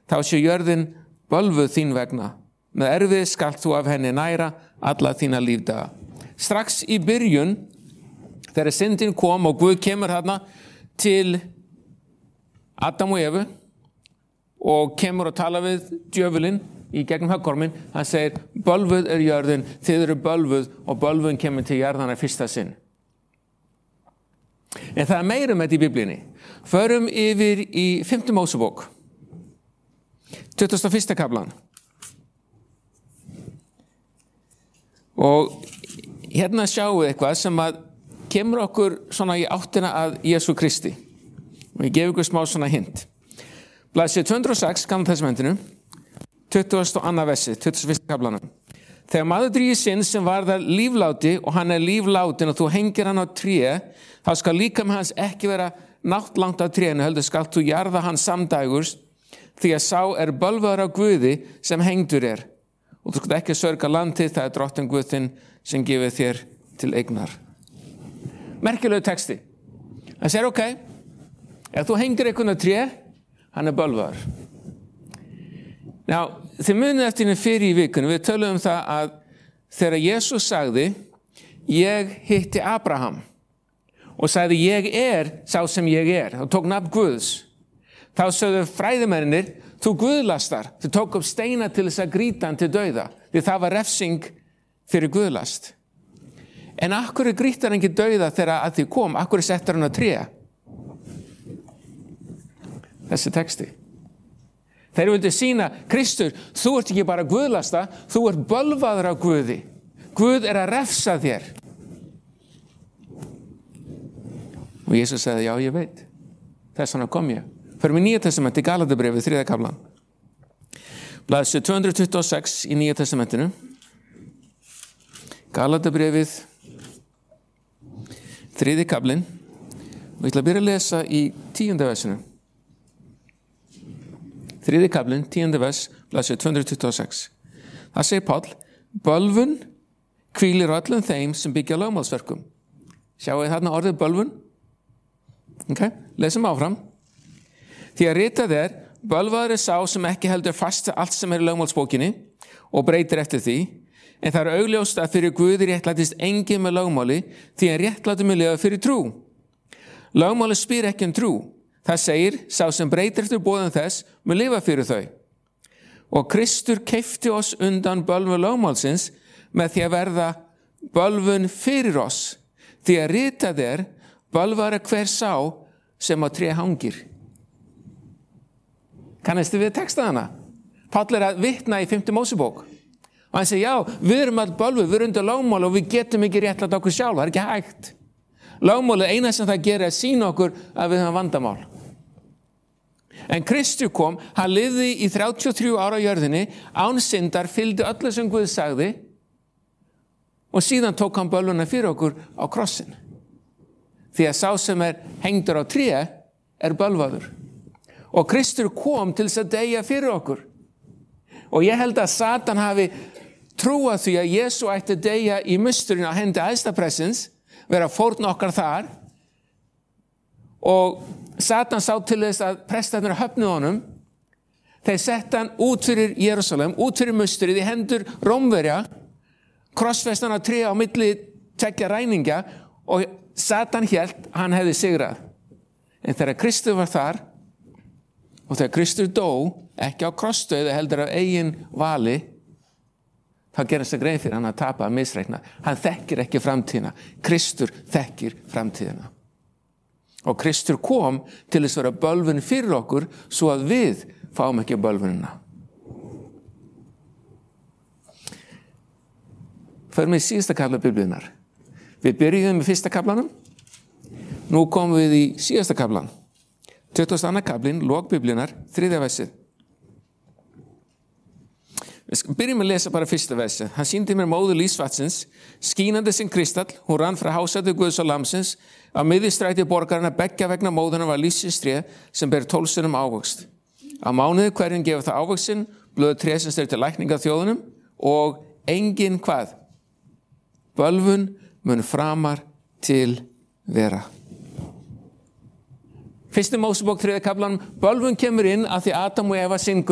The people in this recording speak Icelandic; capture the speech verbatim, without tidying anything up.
þá sé jörðin bölvuð þín vegna. Með erfið skalt þú af henni næra alla þína lífdaga. Strax í byrjun, þegar syndin kom og Guð kemur þarna til Adam og Evu og kemur og tala við djöfulinn í gegnum höggorminn, hann segir, bölvuð er jörðin, þið eru bölvuð og bölvun kemur til jarðana fyrsta sinn. En það er meira með þetta í Biblíunni. Förum yfir í fimmta Mósebók, tuttugasta og fyrsta kaflan. Og hérna sjáum við eitthvað sem að kemur okkur svona í áttina að Jesú Kristi. Og ég gef ykkur smá svona hint. Blaðsíða tvö hundruð og sex, Gamla testamentinu, tuttugasta og annað versi, tuttugasta og fyrsta kaflanum. Þegar maður drýgir sinn sem varðar lífláti og hann er líflátin og þú hengir hann á tré, þá skal líkami hans ekki vera náttlangt á trénu, heldur skalt þú jarða hann samdægurs, því að sá er bölvaður á Guði sem hengdur er. Og þú skalt ekki sörga landið, það er drottinn Guð þinn sem gefur þér til eignar. Merkilegu texti. Það segir, ok, ef þú hengir einhvern á tré, hann er bölvaður. Ná, þið munið eftir henni fyrir í vikunum, við tölum um það að þegar Jesús sagði, ég hitti Abraham og sagði, ég er sá sem ég er, og tók nafn Guðs. Þá sögðu fræðimennir, þú guðlastar, þú tók upp steina til þess að grýta hann til dauða, því það var refsing fyrir guðlast. En akkur er grýtar hann ekki dauða þegar að því kom, akkur er settar hann á tré? Þessi texti. Þeir vildu sína, Kristur, þú ert ekki bara guðlasta, þú ert bölvaður á Guði. Guð er að refsa þér. Og Jesús sagði, já, ég veit. Þess vegna kom ég. Förum í Nýja testamenti, Galatabréfið, þriðja kaflan. Blaðsíða tvö hundruð tuttugu og sex í Nýja testamentinu. Galatabréfið, þriðji kaflinn. Og ég ætla að byrja að lesa í tíunda versinu. Þriði kaflinn, tíundi vers, blaðsíða tvö hundruð tuttugu og sex. Það segir Páll, bölvun hvílir á öllum þeim sem byggja lögmálsverkum. Sjáu þið þarna orðið bölvun? Ok, lesum áfram. Því að ritað er, bölvaður er sá sem ekki heldur fast allt sem er í lögmálsbókinni og breytir eftir því, en það er augljóst að fyrir Guði réttlætist enginn með lögmáli, því að réttlætum er lifað fyrir trú. Lögmáli spyr ekki um trú. Það segir, sá sem breytir eftir boðum þess, mun lifa fyrir þau. Og Kristur keypti oss undan bölvun lögmálsins með því að verða bölvun fyrir oss. Því að ritað er, bölvar er hver sá sem á tré hangir. Kannastu við textaðana? Páll er að vitna í fimmta Mósebók. Og hann segir, já, við erum all bölvuð, við erum undir lögmál og við getum ekki réttlætt okkur sjálf, það er ekki hægt. Lögmálið eina sem það gerir að sýna okkur að við höfum vandamál. En Kristur kom, hann lifði í þrjátíu og þrjú ára á jörðinni, án syndar, fylgdi öllu sem Guð sagði og síðan tók hann bölvuna fyrir okkur á krossin. Því að sá sem er hengdur á tré er bölvaður. Og Kristur kom til þess að deyja fyrir okkur. Og ég held að Satan hafi trúað því að Jesú ætti að deyja í musturinn á hendi æðstaprestins, vera fórn okkar þar, og Satan sá til þess að prestarnir höfnuðu honum. Þeir sett hann út fyrir Jerúsalem, út fyrir musturinn í hendur Rómverja, krossfestan á tré á milli tveggja ræningja, og Satan hélt að hann hefði sigrað. En þegar Kristur var þar, og þegar Kristur dó, ekki á krossdauða heldur af eigin vali, þá gerist það grein fyrir hann að tapa, að misreikna. Hann þekkir ekki framtíðina. Kristur þekkir framtíðina. Og Kristur kom til þess að vera bölvun fyrir okkur, svo að við fáum ekki bölvunina. Förum við í síðasta kafla Biblíunnar. Við byrjuðum í fyrsta kaflanum. Nú komum við í síðasta kaflan. tuttugasta og annar kaflinn, lok Biblíunnar, þriðja versið. Við byrjum að lesa bara fyrsta versi. Hann sýndi mér móður lífsvatsins, skínandi sem kristall, hún rann frá hásæti Guðs og lamsins, á miðjustræti borgarna beggja vegna móðuna var lífsins tré sem ber tólfsunum ávöxt. Á mánuði hverjum gefa það ávöxtin, blöð tré sem styrir til lækninga þjóðunum og engin hvað? Bölvun mun framar til vera. Fyrsti Mósebók þriðja kaflan, bölvun kemur inn af því Adam og Eva syngu.